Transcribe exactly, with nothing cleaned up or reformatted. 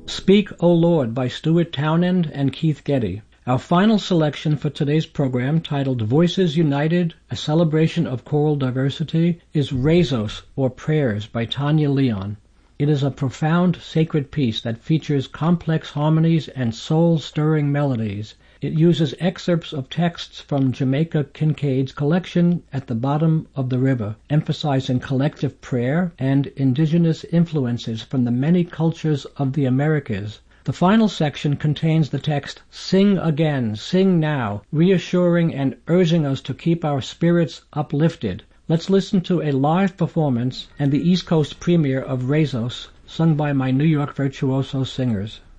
Speak, O Lord by Stuart Townend and Keith Getty. Our final selection for today's program, titled Voices United, a celebration of choral diversity, is Rezos, or Prayers, by Tanya Leon. It is a profound sacred piece that features complex harmonies and soul-stirring melodies. It uses excerpts of texts from Jamaica Kincaid's collection At the Bottom of the River, emphasizing collective prayer and indigenous influences from the many cultures of the Americas. The final section contains the text, Sing again, sing now, reassuring and urging us to keep our spirits uplifted. Let's listen to a live performance and the East Coast premiere of Rezos, sung by my New York virtuoso singers.